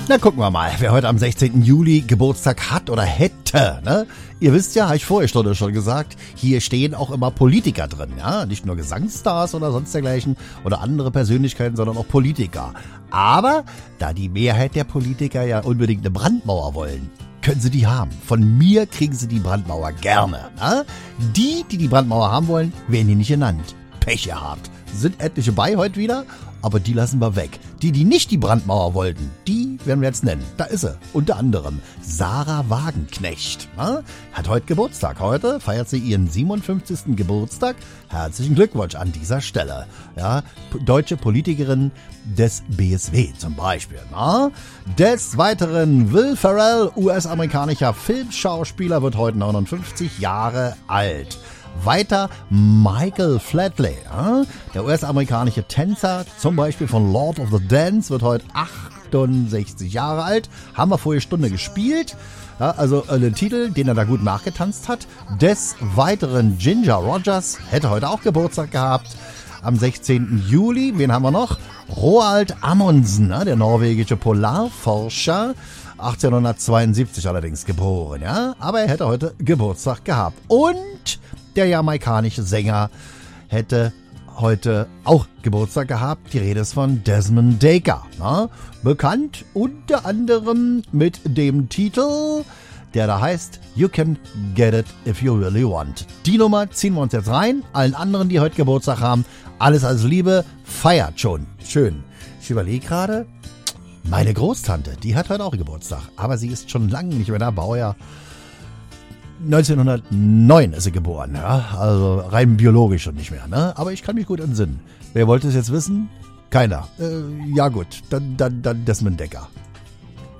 Na, gucken wir mal, wer heute am 16. Juli Geburtstag hat oder hätte, ne? Ihr wisst ja, habe ich vorher schon gesagt, hier stehen auch immer Politiker drin, ja? Nicht nur Gesangsstars oder sonst dergleichen oder andere Persönlichkeiten, sondern auch Politiker. Aber da die Mehrheit der Politiker ja unbedingt eine Brandmauer wollen, können sie die haben. Von mir kriegen sie die Brandmauer gerne, ne? Die Brandmauer haben wollen, werden hier nicht genannt. Pech gehabt. Sind etliche bei heute wieder, aber die lassen wir weg. Die nicht die Brandmauer wollten, die werden wir jetzt nennen. Da ist sie. Unter anderem Sarah Wagenknecht. Hat heute Geburtstag. Heute feiert sie ihren 57. Geburtstag. Herzlichen Glückwunsch an dieser Stelle. Ja, deutsche Politikerin des BSW zum Beispiel. Des Weiteren Will Ferrell, US-amerikanischer Filmschauspieler, wird heute 59 Jahre alt. Weiter Michael Flatley, der US-amerikanische Tänzer, zum Beispiel von Lord of the Dance, wird heute 68 Jahre alt. Haben wir vorige Stunde gespielt. Ja, also einen Titel, den er da gut nachgetanzt hat. Des Weiteren Ginger Rogers hätte heute auch Geburtstag gehabt. Am 16. Juli, wen haben wir noch? Roald Amundsen, der norwegische Polarforscher. 1872 allerdings geboren, ja. Aber er hätte heute Geburtstag gehabt. Und der jamaikanische Sänger hätte heute auch Geburtstag gehabt. Die Rede ist von Desmond Dekker. Bekannt unter anderem mit dem Titel, der da heißt You Can Get It If You Really Want. Die Nummer ziehen wir uns jetzt rein. Allen anderen, die heute Geburtstag haben, alles Liebe, feiert schon. Schön. Ich überlege gerade, meine Großtante, die hat heute auch Geburtstag. Aber sie ist schon lange nicht mehr da, Baujahr 1909 ist sie geboren, ja, also rein biologisch und nicht mehr, ne? Aber ich kann mich gut entsinnen. Wer wollte es jetzt wissen? Keiner. Ja gut, dann Desmond Dekker.